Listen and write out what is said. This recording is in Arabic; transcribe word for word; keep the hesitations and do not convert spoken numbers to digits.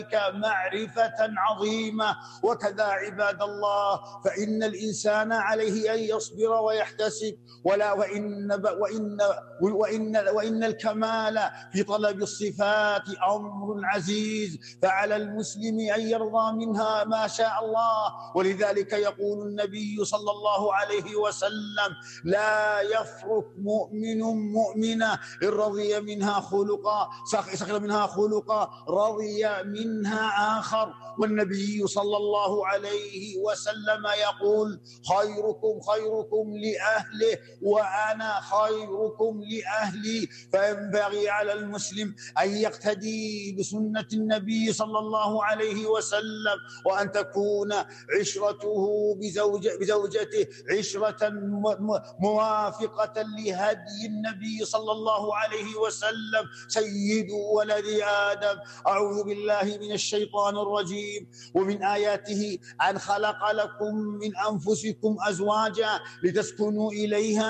معرفة عظيمة. وكذا عباد الله فإن الإنسان عليه أن يصبر ويحتسب، ولا وإن وإن وإن وإن الكمال في طلب الصفات أمر عزيز، فعلى المسلم أن يرضى منها ما شاء الله. ولذلك يقول النبي صلى الله عليه وسلم: لا يفرق مؤمن مؤمنة إن رضي منها خلقا سخر منها خلقا رضي منها آخر. والنبي صلى الله عليه وسلم يقول: خيركم خيركم لأهله وأنا خيركم لأهلي. فينبغي على المسلم أن يقتدي بسنة النبي صلى الله عليه وسلم، وأن تكون عشرته بزوجة بزوجته عشرة موافقة لهدي النبي صلى الله عليه وسلم سيد ولد آدم. أعوذ بالله من الشيطان الرجيم. ومن آياته أن خلق لكم من أنفسكم أزواجا لتسكنوا إليها